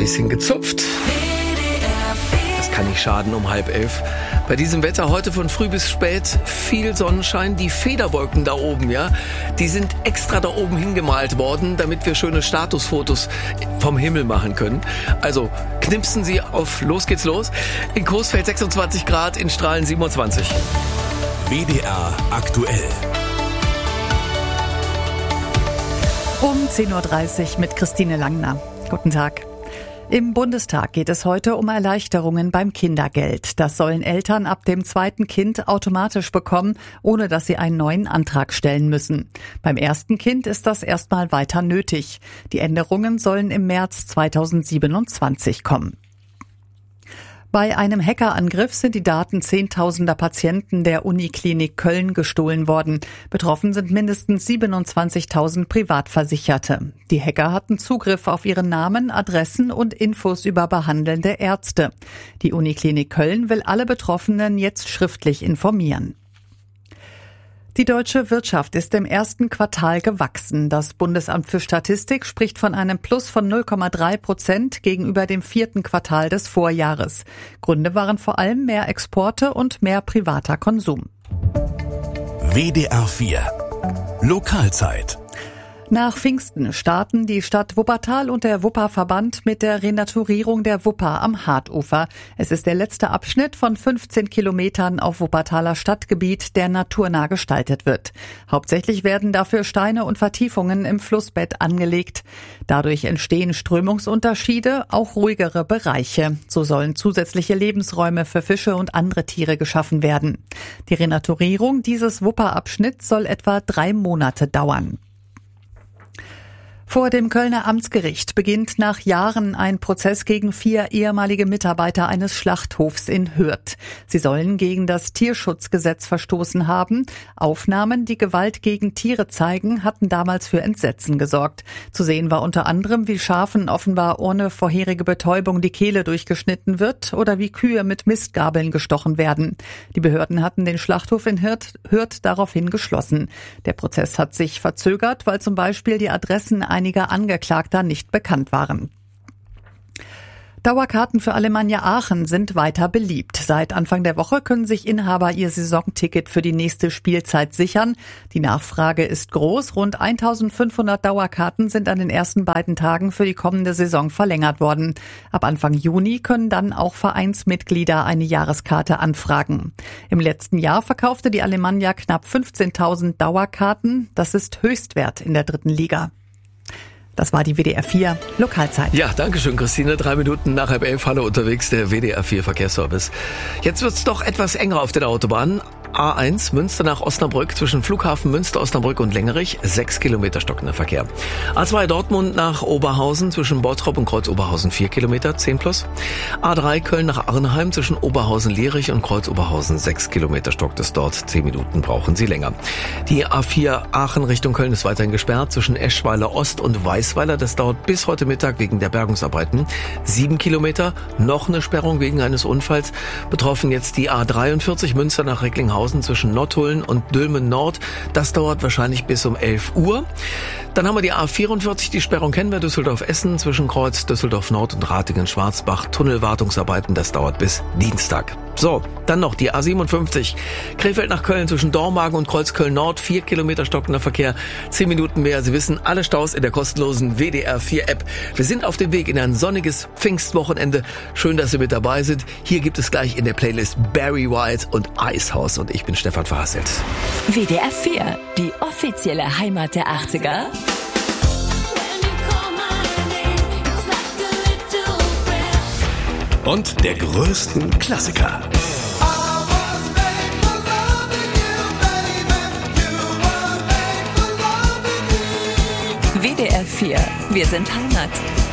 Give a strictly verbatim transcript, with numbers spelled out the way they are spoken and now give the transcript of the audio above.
bisschen gezupft. Das kann nicht schaden um halb elf. Bei diesem Wetter heute von früh bis spät viel Sonnenschein. Die Federwolken da oben, ja, die sind extra da oben hingemalt worden, damit wir schöne Statusfotos vom Himmel machen können. Also knipsen Sie auf, los geht's los. In Coesfeld sechsundzwanzig Grad, in Strahlen siebenundzwanzig. W D R aktuell. Um zehn Uhr dreißig mit Christine Langner. Guten Tag. Im Bundestag geht es heute um Erleichterungen beim Kindergeld. Das sollen Eltern ab dem zweiten Kind automatisch bekommen, ohne dass sie einen neuen Antrag stellen müssen. Beim ersten Kind ist das erstmal weiter nötig. Die Änderungen sollen im März zweitausendsiebenundzwanzig kommen. Bei einem Hackerangriff sind die Daten zehntausender Patienten der Uniklinik Köln gestohlen worden. Betroffen sind mindestens siebenundzwanzigtausend Privatversicherte. Die Hacker hatten Zugriff auf ihre Namen, Adressen und Infos über behandelnde Ärzte. Die Uniklinik Köln will alle Betroffenen jetzt schriftlich informieren. Die deutsche Wirtschaft ist im ersten Quartal gewachsen. Das Bundesamt für Statistik spricht von einem Plus von null Komma drei Prozent gegenüber dem vierten Quartal des Vorjahres. Gründe waren vor allem mehr Exporte und mehr privater Konsum. W D R vier Lokalzeit. Nach Pfingsten starten die Stadt Wuppertal und der Wupperverband mit der Renaturierung der Wupper am Hartufer. Es ist der letzte Abschnitt von fünfzehn Kilometern auf Wuppertaler Stadtgebiet, der naturnah gestaltet wird. Hauptsächlich werden dafür Steine und Vertiefungen im Flussbett angelegt. Dadurch entstehen Strömungsunterschiede, auch ruhigere Bereiche. So sollen zusätzliche Lebensräume für Fische und andere Tiere geschaffen werden. Die Renaturierung dieses Wupperabschnitts soll etwa drei Monate dauern. Vor dem Kölner Amtsgericht beginnt nach Jahren ein Prozess gegen vier ehemalige Mitarbeiter eines Schlachthofs in Hürth. Sie sollen gegen das Tierschutzgesetz verstoßen haben. Aufnahmen, die Gewalt gegen Tiere zeigen, hatten damals für Entsetzen gesorgt. Zu sehen war unter anderem, wie Schafen offenbar ohne vorherige Betäubung die Kehle durchgeschnitten wird oder wie Kühe mit Mistgabeln gestochen werden. Die Behörden hatten den Schlachthof in Hürth, Hürth daraufhin geschlossen. Der Prozess hat sich verzögert, weil zum Beispiel die Adressen einiger Angeklagter nicht bekannt waren. Dauerkarten für Alemannia Aachen sind weiter beliebt. Seit Anfang der Woche können sich Inhaber ihr Saisonticket für die nächste Spielzeit sichern. Die Nachfrage ist groß. Rund eintausendfünfhundert Dauerkarten sind an den ersten beiden Tagen für die kommende Saison verlängert worden. Ab Anfang Juni können dann auch Vereinsmitglieder eine Jahreskarte anfragen. Im letzten Jahr verkaufte die Alemannia knapp fünfzehntausend Dauerkarten. Das ist Höchstwert in der dritten Liga. Das war die W D R vier Lokalzeit. Ja, danke schön, Christine. Drei Minuten nach halb elf, hallo unterwegs, der W D R vier Verkehrsservice. Jetzt wird's doch etwas enger auf den Autobahnen. A eins, Münster nach Osnabrück, zwischen Flughafen Münster, Osnabrück und Lengerich, sechs Kilometer stockender Verkehr. A zwei, Dortmund nach Oberhausen, zwischen Bottrop und Kreuz Oberhausen, vier Kilometer, zehn plus. A drei, Köln nach Arnheim, zwischen Oberhausen-Lierich und Kreuz Oberhausen, sechs Kilometer stockt es dort, zehn Minuten brauchen Sie länger. Die A vier, Aachen Richtung Köln ist weiterhin gesperrt, zwischen Eschweiler Ost und Weißweiler, das dauert bis heute Mittag wegen der Bergungsarbeiten, sieben Kilometer, noch eine Sperrung wegen eines Unfalls. Betroffen jetzt die A dreiundvierzig, Münster nach Recklinghausen, zwischen Nottuln und Dülmen Nord. Das dauert wahrscheinlich bis um elf Uhr. Dann haben wir die A vierundvierzig, die Sperrung kennen wir, Düsseldorf-Essen, zwischen Kreuz Düsseldorf Nord und Ratingen-Schwarzbach. Tunnelwartungsarbeiten, das dauert bis Dienstag. So, dann noch die A siebenundfünfzig, Krefeld nach Köln, zwischen Dormagen und Kreuzköln Nord, vier Kilometer stockender Verkehr, zehn Minuten mehr. Sie wissen, alle Staus in der kostenlosen W D R vier App. Wir sind auf dem Weg in ein sonniges Pfingstwochenende. Schön, dass Sie mit dabei sind. Hier gibt es gleich in der Playlist Barry White und Icehouse und ich bin Stefan Verhasselt. W D R vier, die offizielle Heimat der achtziger. Und der größten Klassiker. W D R vier, wir sind Heimat.